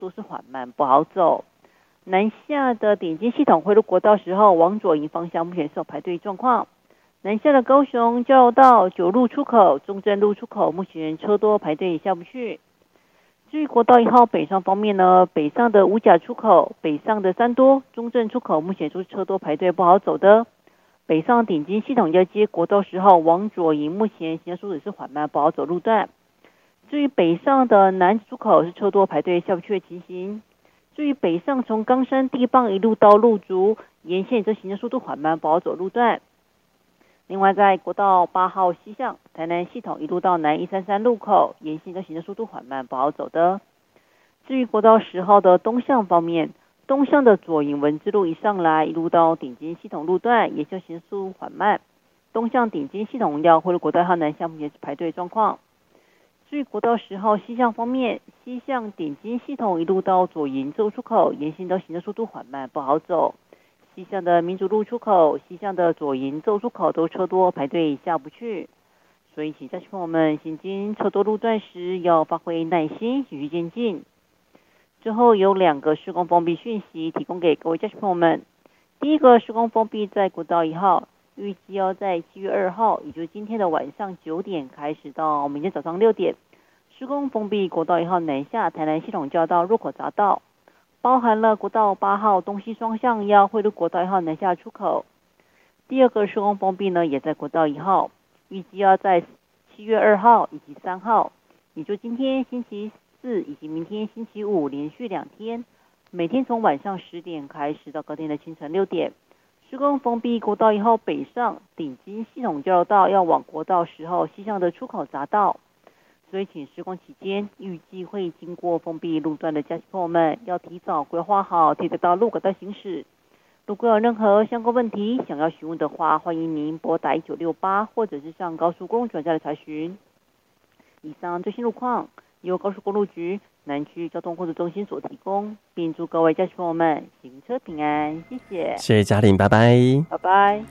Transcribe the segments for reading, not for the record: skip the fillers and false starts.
都是缓慢不好走。南下的顶尖系统汇入国道时候，往左营方向目前是有排队状况。南下的高雄交流道9路出口、中正路出口目前车多排队下不去。至于国道1号北上方面呢，北上的五甲出口、北上的三多、中正出口目前都是车多排队不好走的。北上顶尖系统要接国道10号往左营，目前行车速度是缓慢不好走路段。至于北上的南出口是车多排队下不去的情形。至于北上从冈山地磅一路到路竹沿线，这行车速度缓慢不好走路段。另外在国道8号西向台南系统一路到南133路口沿线，这行车速度缓慢不好走的。至于国道10号的东向方面，东向的左营文字路一上来一路到顶尖系统路段，也就行车速度缓慢。东向顶尖系统要汇入国道1号南向目前是排队状况。至于国道10号西向方面，西向顶尖系统一路到左营州出口沿线都行车速度缓慢不好走。西向的民族路出口、西向的左营州出口都车多排队下不去，所以请驾驶朋友们行经车多路段时要发挥耐心，循序渐进。之后有2个施工封闭讯息提供给各位驾驶朋友们。第一个施工封闭在国道1号，预计要在7月2号，也就是今天的晚上9点开始到明天早上6点，施工封闭国道1号南下台南系统交道入口匝道，包含了国道8号东西双向要汇入国道1号南下出口。第二个施工封闭呢，也在国道1号，预计要在7月2号以及3号，也就今天星期4以及明天星期5连续2天，每天从晚上10点开始到隔天的清晨6点，施工封闭国道1号北上顶尖系统交流道要往国道10号西向的出口匝道。所以请施工期间预计会经过封闭路段的驾驶朋友们要提早规划好贴着到路口的行驶。如果有任何相关问题想要询问的话，欢迎您拨打1968或者是上高速公路转驾的查询。以上最新路况由高速公路局南区交通控制中心所提供，并祝各位驾驶朋友们行车平安，谢谢。 谢谢嘉玲，拜拜。 拜拜。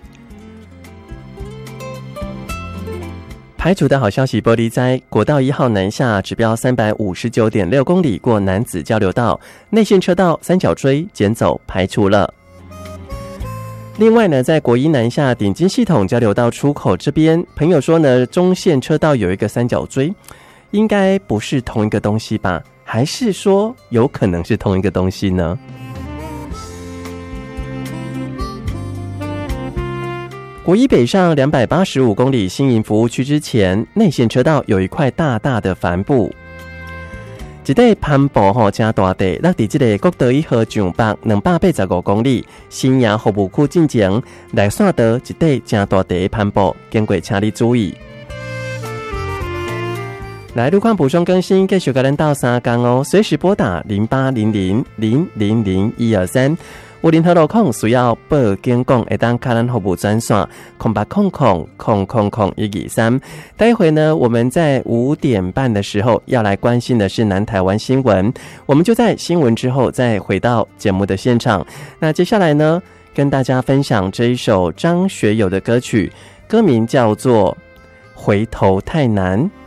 排除的好消息，玻璃灾国道1号南下指标359.6公里过楠梓交流道，内线车道三角锥减走排除了。另外呢，在国一南下顶尖系统交流道出口这边，朋友说呢，中线车道有一个三角锥，应该不是同一个东西吧？还是说有可能是同一个东西呢？国一北上285公里新营服务区之前，内线车道有一块大大的帆布。一块帆布很大地，落在这个国道1号上北285公里新营服务区进前，来线道一块很大地的帆布，经过请你注意。来路况补充更新，继续跟咱到3天哦，随时拨打0800000123。有任何路况需要报警讲，会当卡咱服务专线0800000123。待会呢，我们在5点半的时候要来关心的是南台湾新闻，我们就在新闻之后再回到节目的现场。那接下来呢，跟大家分享这一首张学友的歌曲，歌名叫做《回头太难》。